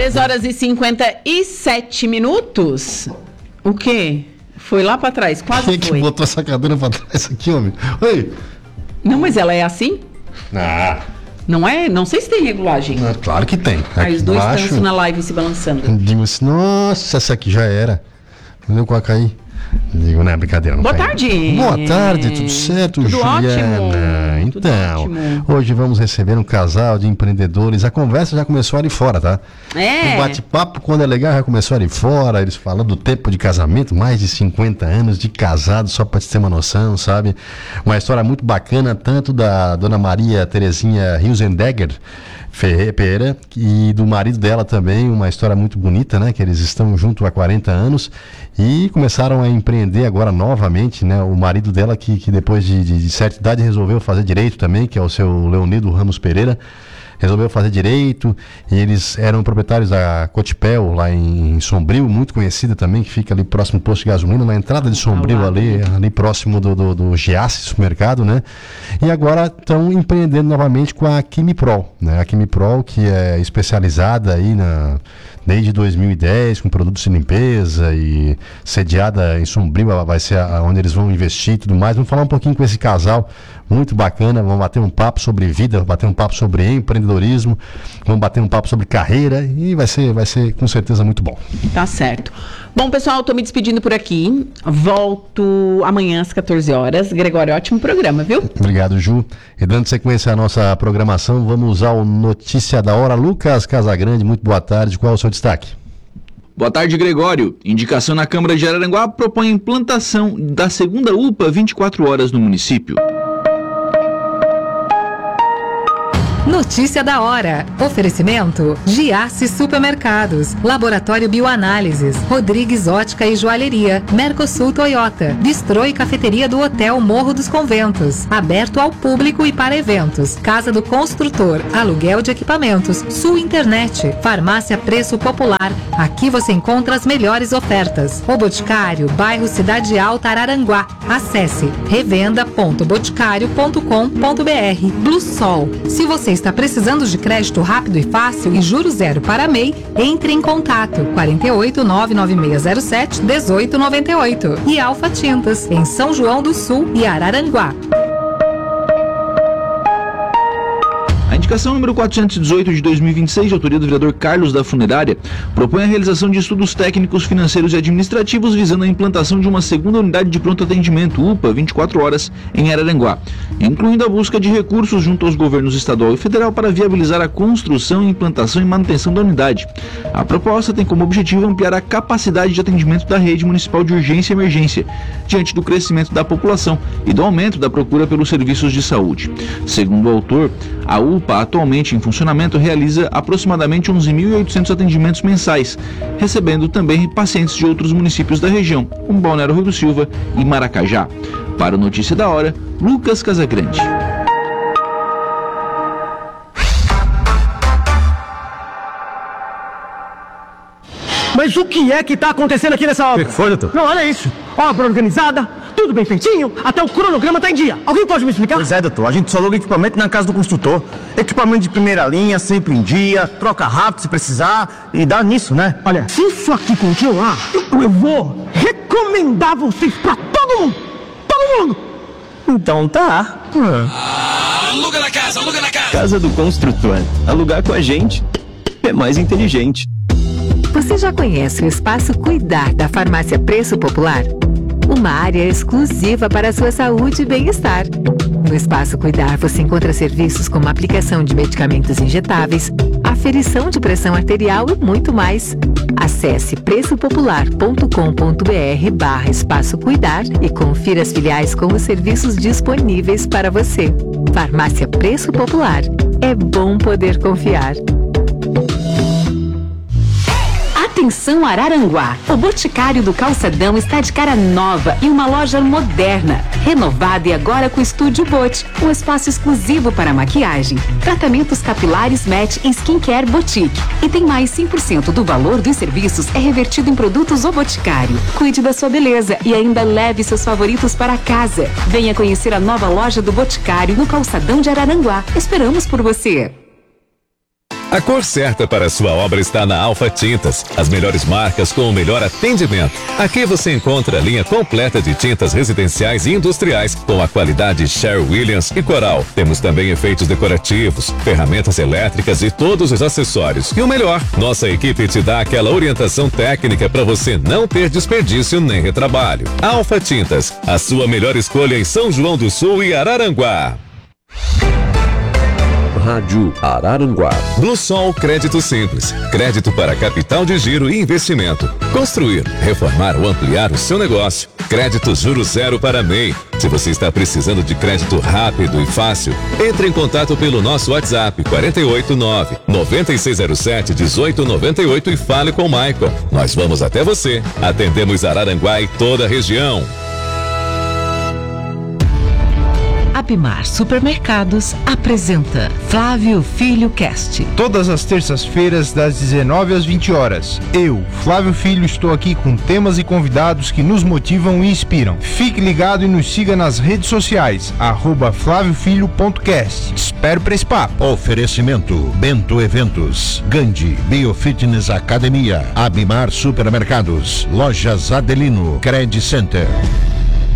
3h57. O quê? Foi lá pra trás, quase Quem foi. que botou essa cadeira pra trás aqui, homem? Oi! Não, mas ela é assim? Ah, Não é? Não sei se tem regulagem. claro que tem. Aí os dois embaixo, dançam na live se balançando. digo assim, nossa, essa aqui já era. Entendeu qual cair? Digo, não é brincadeira, não Boa caiu. tarde. Boa tarde, tudo certo, Tudo Juliana? ótimo, tudo Então, ótimo. hoje vamos receber um casal de empreendedores. A conversa já começou ali fora, tá? É. O bate-papo, quando é legal, já começou ali fora. Eles falando do tempo de casamento, mais de 50 anos de casado, só pra te ter uma noção, sabe? Uma história muito bacana, tanto da dona Maria Terezinha Hilsendegger Pereira e do marido dela também, uma história muito bonita, né? Que eles estão juntos há 40 anos e começaram a empreender agora novamente, né? O marido dela que depois de certa idade resolveu fazer direito também, que é o seu Leonido Ramos Pereira, resolveu fazer direito, e eles eram proprietários da Cotipel, lá em Sombrio, muito conhecida também, que fica ali próximo do posto de gasolina, na entrada de Sombrio, ali próximo do Giasse supermercado, né? E agora estão empreendendo novamente com a Quimiprol, né? A Quimiprol, que é especializada aí desde 2010, com produtos de limpeza e sediada em Sombrio, vai ser onde eles vão investir e tudo mais. Vamos falar um pouquinho com esse casal, muito bacana, vamos bater um papo sobre vida, vamos bater um papo sobre empreendedorismo, vamos bater um papo sobre carreira e vai ser com certeza muito bom. Tá certo. Bom, pessoal, tô me despedindo por aqui. Volto amanhã às 14 horas. Gregório, ótimo programa, viu? Obrigado, Ju. E dando sequência à nossa programação, vamos usar o Notícia da Hora. Lucas Casagrande, muito boa tarde. Qual é o seu destaque? Boa tarde, Gregório. Indicação na Câmara de Araranguá propõe a implantação da segunda UPA 24 horas no município. Notícia da hora. Oferecimento: Giasse Supermercados, Laboratório Bioanálises, Rodrigues Ótica e Joalheria, Mercosul Toyota, Bistrô e Cafeteria do Hotel Morro dos Conventos, aberto ao público e para eventos, Casa do Construtor, aluguel de equipamentos, Sul Internet, Farmácia Preço Popular. Aqui você encontra as melhores ofertas. O Boticário, bairro Cidade Alta, Araranguá. Acesse revenda.boticário.com.br. Blue Sol. Se você está precisando de crédito rápido e fácil e juros zero para MEI, entre em contato 48 99607 1898. E Alfa Tintas, em São João do Sul e Araranguá. A indicação número 418 de 2026, de autoria do vereador Carlos da Funerária, propõe a realização de estudos técnicos, financeiros e administrativos visando a implantação de uma segunda unidade de pronto atendimento, UPA, 24 horas, em Araranguá, incluindo a busca de recursos junto aos governos estadual e federal para viabilizar a construção, implantação e manutenção da unidade. A proposta tem como objetivo ampliar a capacidade de atendimento da rede municipal de urgência e emergência, diante do crescimento da população e do aumento da procura pelos serviços de saúde. Segundo o autor, a UPA, atualmente em funcionamento, realiza aproximadamente 11.800 atendimentos mensais, recebendo também pacientes de outros municípios da região, como Balneário Rio do Silva e Maracajá. Para o Notícia da Hora, Lucas Casagrande. Mas o que é que está acontecendo aqui nessa obra? O que foi, doutor? Não, olha isso. Obra organizada, tudo bem feitinho, até o cronograma está em dia. Alguém pode me explicar? Pois é, doutor. A gente só aluga equipamento na casa do construtor. Equipamento de primeira linha, sempre em dia, troca rápido se precisar e dá nisso, né? Olha, se isso aqui continuar, eu vou recomendar vocês pra todo mundo. Todo mundo. Então tá. Aluga na casa, aluga na casa. Casa do Construtor. Alugar com a gente é mais inteligente. Você já conhece o Espaço Cuidar da Farmácia Preço Popular? Uma área exclusiva para a sua saúde e bem-estar. No Espaço Cuidar você encontra serviços como aplicação de medicamentos injetáveis, aferição de pressão arterial e muito mais. Acesse preçopopular.com.br/Espaço Cuidar e confira as filiais com os serviços disponíveis para você. Farmácia Preço Popular. É bom poder confiar. Atenção Araranguá! O Boticário do Calçadão está de cara nova e uma loja moderna, renovada e agora com Estúdio Bot, um espaço exclusivo para maquiagem, tratamentos capilares Match e Skincare Boutique. E tem mais 5% do valor dos serviços é revertido em produtos O Boticário. Cuide da sua beleza e ainda leve seus favoritos para casa. Venha conhecer a nova loja do Boticário no Calçadão de Araranguá. Esperamos por você! A cor certa para a sua obra está na Alfa Tintas. As melhores marcas com o melhor atendimento. Aqui você encontra a linha completa de tintas residenciais e industriais com a qualidade Sherwin-Williams e Coral. Temos também efeitos decorativos, ferramentas elétricas e todos os acessórios. E o melhor, nossa equipe te dá aquela orientação técnica para você não ter desperdício nem retrabalho. Alfa Tintas, a sua melhor escolha em São João do Sul e Araranguá. Rádio Araranguá. Bluesol Crédito Simples. Crédito para capital de giro e investimento. Construir, reformar ou ampliar o seu negócio. Crédito juro zero para MEI. Se você está precisando de crédito rápido e fácil, entre em contato pelo nosso WhatsApp 489-9607-1898 e fale com o Michael. Nós vamos até você. Atendemos Araranguá e toda a região. Abimar Supermercados apresenta Flávio Filho Cast. Todas as terças-feiras, das 19 às 20 horas. Eu, Flávio Filho, estou aqui com temas e convidados que nos motivam e inspiram. Fique ligado e nos siga nas redes sociais, @flaviofilho.cast. Espero para esse papo. Oferecimento: Bento Eventos, Gandhi, Biofitness Academia, Abimar Supermercados, Lojas Adelino, Credit Center.